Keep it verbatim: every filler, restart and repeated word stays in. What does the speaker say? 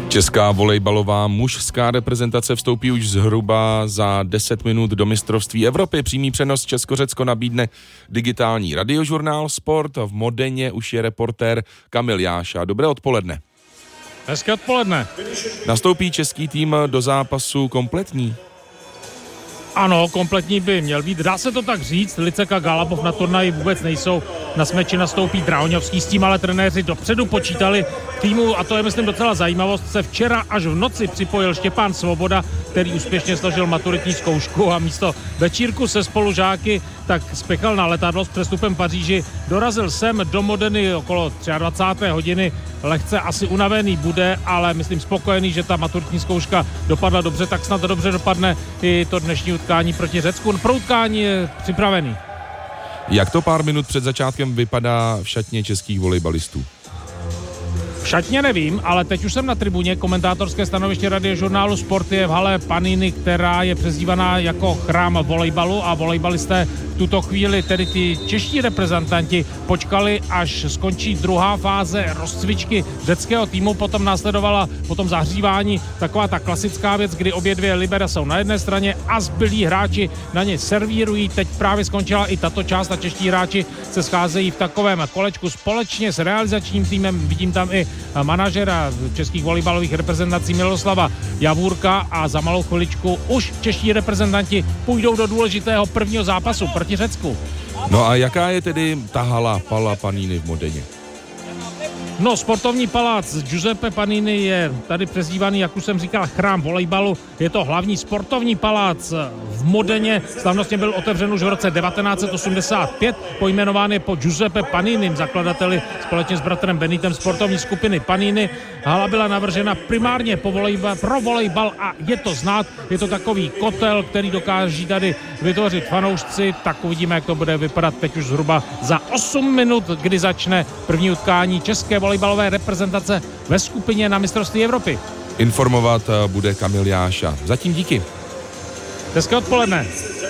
Česká volejbalová mužská reprezentace vstoupí už zhruba za deset minut do mistrovství Evropy. Přímý přenos Česko-Řecko nabídne digitální radiožurnál Sport. V Modeně už je reportér Kamil Jáša. Dobré odpoledne. Hezké odpoledne. Nastoupí český tým do zápasu kompletní? Ano, kompletní by měl být. Dá se to tak říct, Licek a Galabov na turnaji vůbec nejsou. Na smeči nastoupí Drahoňovský, s tím ale trenéři dopředu počítali týmu, a to je myslím docela zajímavost, se včera až v noci připojil Štěpán Svoboda, který úspěšně složil maturitní zkoušku a místo večírku se spolužáky tak spěchal na letadlo s přestupem Paříži. Dorazil sem do Modeny okolo dvacáté třetí hodiny. Lehce asi unavený bude, ale myslím spokojený, že ta maturitní zkouška dopadla dobře, tak snad dobře dopadne i to dnešní utkání proti Řecku. Pro utkání je připravený. Jak to pár minut před začátkem vypadá v šatně českých volejbalistů? V šatně nevím, ale teď už jsem na tribuně. Komentátorské stanoviště radiožurnálu Sport je v hale Paniny, která je přezdívaná jako chrám volejbalu, a volejbalisté v tuto chvíli, tedy ty čeští reprezentanti, počkali, až skončí druhá fáze rozcvičky řeckého týmu, potom následovala potom zahřívání, taková ta klasická věc, kdy obě dvě libera jsou na jedné straně a zbylí hráči na ně servírují. Teď právě skončila i tato část a čeští hráči se scházejí v takovém kolečku společně s realizačním týmem. Vidím tam i manažera českých volejbalových reprezentací Miloslava Javůrka a za malou chviličku už čeští reprezentanti půjdou do důležitého prvního zápasu proti Řecku. No a jaká je tedy ta hala Pala Paniny v Modeně? No, sportovní palác Giuseppe Panini je tady přezdívaný, jak už jsem říkal, chrám volejbalu. Je to hlavní sportovní palác v Modeně. Slavnostně byl otevřen už v roce devatenáct set osmdesát pět. Pojmenován je po Giuseppe Paninim, zakladateli společně s bratrem Benitem sportovní skupiny Panini. Hala byla navržena primárně po volejba, pro volejbal a je to znát. Je to takový kotel, který dokáží tady vytvořit fanoušci. Tak uvidíme, jak to bude vypadat teď už zhruba za osm minut, kdy začne první utkání české volejbalové reprezentace ve skupině na mistrovství Evropy. Informovat bude Kamil Jáša. Zatím díky. Hezké odpoledne.